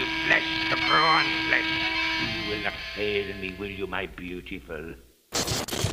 flesh to brawn flesh. You will not fail me, will you, my beautiful?